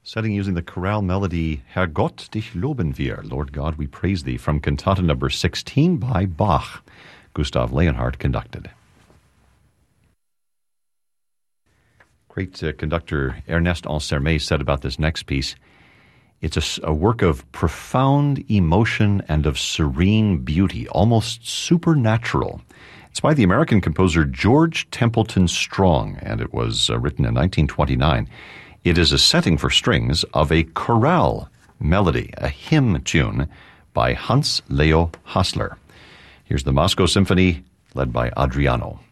Setting using the chorale melody Herr Gott, dich loben wir, Lord God, we praise thee, from Cantata number 16 by Bach. Gustav Leonhardt conducted. Great conductor Ernest Ansermet said about this next piece, it's a work of profound emotion and of serene beauty, almost supernatural. It's by the American composer George Templeton Strong, and it was written in 1929. It is a setting for strings of a chorale melody, a hymn tune by Hans Leo Hassler. Here's the Moscow Symphony, led by Adriano.